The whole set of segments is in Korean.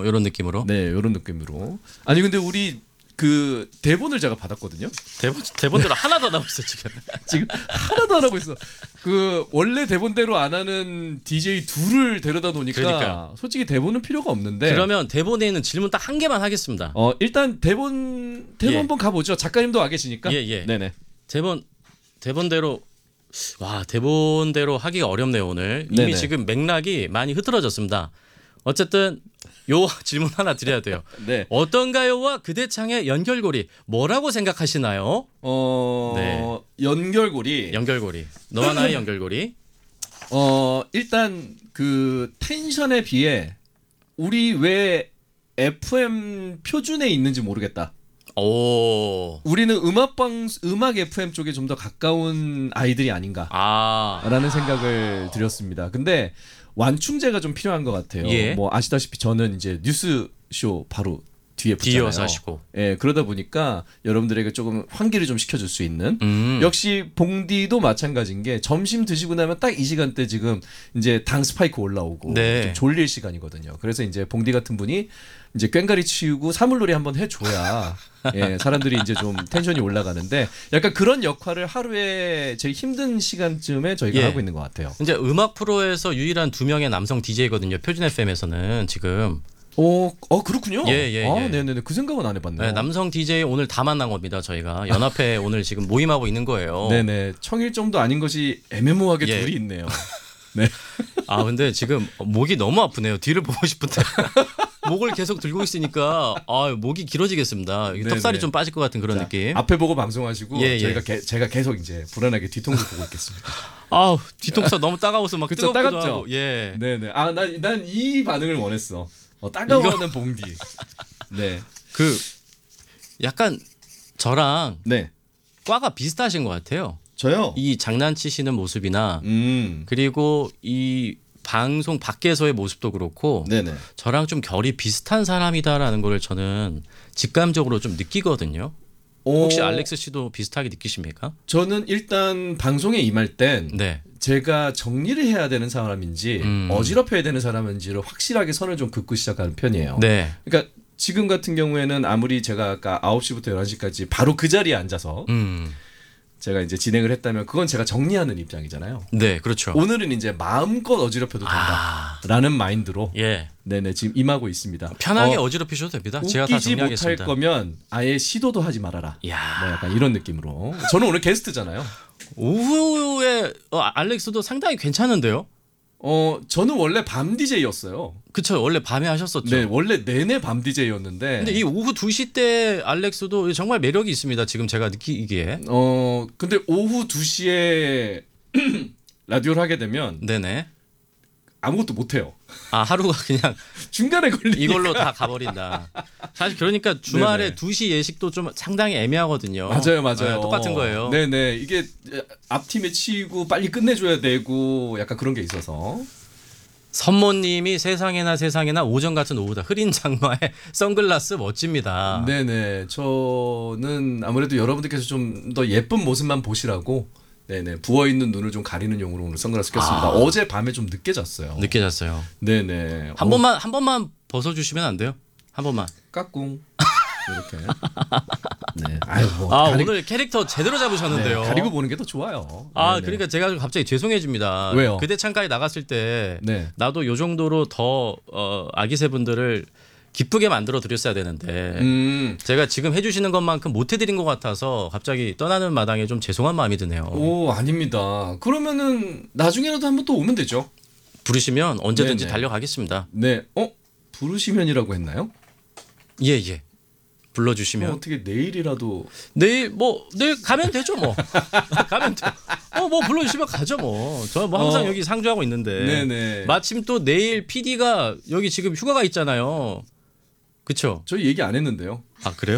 이런 느낌으로. 네, 이런 느낌으로. 아니 근데 우리 그 대본을 제가 받았거든요. 대본대로 하나도 안 하고 있어 지금. 지금 하나도 안 하고 있어. 그 원래 대본대로 안 하는 DJ 둘을 데려다 놓으니까 그러니까요. 솔직히 대본은 필요가 없는데. 그러면 대본에 있는 질문 딱 한 개만 하겠습니다. 일단 대본 예. 한번 가보죠. 작가님도 와 계시니까. 예. 네네. 대본대로 대본대로 하기가 어렵네요 오늘. 이미 네네. 지금 맥락이 많이 흐트러졌습니다. 어쨌든 요 질문 하나 드려야 돼요. 네. 어떤가요와 그대창의 연결고리 뭐라고 생각하시나요? 네. 연결고리. 연결고리. 너와 나의 연결고리. 일단 그 텐션에 비해 우리 왜 FM 표준에 있는지 모르겠다. 오. 우리는 음악 FM 쪽에 좀 더 가까운 아이들이 아닌가라는 생각을 드렸습니다. 근데 완충제가 좀 필요한 것 같아요. 예. 뭐 아시다시피 저는 이제 뉴스 쇼 바로 뒤에 붙잖아요. 뒤이어서 하시고. 예, 그러다 보니까 여러분들에게 조금 환기를 좀 시켜줄 수 있는. 음. 역시 봉디도 마찬가지인 게 점심 드시고 나면 딱 이 시간대 지금 이제 당 스파이크 올라오고 네. 좀 졸릴 시간이거든요. 그래서 이제 봉디 같은 분이 이제 꽹가리 치우고 사물놀이 한번 해줘야 예, 사람들이 이제 좀 텐션이 올라가는데 약간 그런 역할을 하루에 제일 힘든 시간쯤에 저희가 예. 하고 있는 것 같아요. 이제 음악 프로에서 유일한 2명의 남성 DJ거든요. 표준 FM에서는 지금. 그렇군요. 예. 네네네. 그 생각은 안 해봤네요. 네, 남성 DJ 오늘 다 만난 겁니다. 저희가 연합회 오늘 지금 모임하고 있는 거예요. 네네. 청일점도 아닌 것이 애매모호하게 예. 둘이 있네요. 네. 근데 지금 목이 너무 아프네요. 뒤를 보고 싶은데 목을 계속 들고 있으니까 목이 길어지겠습니다. 네네. 턱살이 좀 빠질 것 같은 그런 자, 느낌. 앞에 보고 방송하시고 예. 제가 계속 이제 불안하게 뒤통수 보고 있겠습니다. 뒤통수 너무 따가워서 막 그쵸, 뜨겁기도 따갑죠? 하고. 예. 네네. 난 이 반응을 원했어. 따가워하는 봉디. 네. 그 약간 저랑 네. 과가 비슷하신 것 같아요. 저요. 이 장난치시는 모습이나 그리고 이 방송 밖에서의 모습도 그렇고 네네. 저랑 좀 결이 비슷한 사람이다라는 걸 저는 직감적으로 좀 느끼거든요. 혹시 알렉스 씨도 비슷하게 느끼십니까? 저는 일단 방송에 임할 땐 네. 제가 정리를 해야 되는 사람인지 어지럽혀야 되는 사람인지를 확실하게 선을 좀 긋고 시작하는 편이에요. 네. 그러니까 지금 같은 경우에는 아무리 제가 아까 9시부터 11시까지 바로 그 자리에 앉아서 제가 이제 진행을 했다면 그건 제가 정리하는 입장이잖아요. 네, 그렇죠. 오늘은 이제 마음껏 어지럽혀도 된다라는 마인드로 예. 네네 지금 임하고 있습니다. 편하게 어지럽히셔도 됩니다. 제가 다 웃기지 못할 정리하겠습니다. 거면 아예 시도도 하지 말아라. 이야. 뭐 약간 이런 느낌으로. 저는 오늘 게스트잖아요. 오후에 알렉스도 상당히 괜찮은데요? 저는 원래 밤 DJ였어요. 그쵸. 원래 밤에 하셨었죠. 네, 원래 내내 밤 DJ였는데. 근데 이 오후 2시 때 알렉스도 정말 매력이 있습니다. 지금 제가 느끼기에. 근데 오후 2시에 라디오를 하게 되면 네네. 아무것도 못 해요. 하루가 그냥 중간에 걸리니까. 이걸로 다 가버린다. 사실 그러니까 주말에 네네. 2시 예식도 좀 상당히 애매하거든요. 맞아요. 네, 똑같은 거예요. 네네. 이게 앞팀에 치이고 빨리 끝내줘야 되고 약간 그런 게 있어서. 선모님이 세상에나 오전 같은 오후다. 흐린 장마에 선글라스 멋집니다. 네네. 저는 아무래도 여러분들께서 좀 더 예쁜 모습만 보시라고 네네 부어 있는 눈을 좀 가리는 용으로 오늘 선글라스 꼈습니다. 어제 밤에 좀 늦게 잤어요. 늦게 잤어요. 네네. 한 번만 벗어주시면 안 돼요? 한 번만. 까꿍 이렇게. 네. 아유 뭐 오늘 캐릭터 제대로 잡으셨는데요. 네, 가리고 보는 게 더 좋아요. 네네. 그러니까 제가 좀 갑자기 죄송해집니다. 왜요? 그대 창가에 나갔을 때 네. 나도 요 정도로 더 아기새 분들을 기쁘게 만들어 드렸어야 되는데 제가 지금 해주시는 것만큼 못 해드린 것 같아서 갑자기 떠나는 마당에 좀 죄송한 마음이 드네요. 오 아닙니다. 그러면은 나중에라도 한번 또 오면 되죠. 부르시면 언제든지 네네. 달려가겠습니다. 네. 부르시면이라고 했나요? 예. 불러주시면 어떻게 내일이라도 내일 가면 되죠 뭐. 가면 돼. 뭐 불러주시면 가죠 뭐. 저 뭐 항상 여기 상주하고 있는데. 네네. 마침 또 내일 PD가 여기 지금 휴가가 있잖아요. 그쵸? 저희 얘기 안 했는데요. 그래요?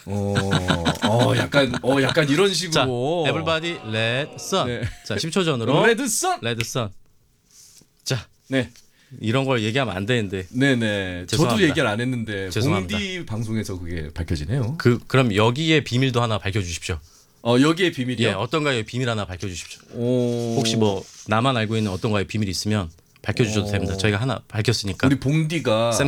약간 이런 자, 식으로. everybody let sun. 네. 자, 10초 전으로. 레드선. let sun. 자, 네. 이런 걸 얘기하면 안 되는데. 네네. 저도 죄송합니다. 얘기를 안 했는데 죄송합니다. 봉디 방송에서 그게 밝혀지네요. 그럼 여기에 비밀도 하나 밝혀주십시오. 여기에 비밀이요? 예, 어떤가의 비밀 하나 밝혀주십시오. 오... 혹시 뭐 나만 알고 있는 어떤가의 비밀이 있으면 밝혀주셔도 됩니다. 저희가 하나 밝혔으니까. 우리 봉디가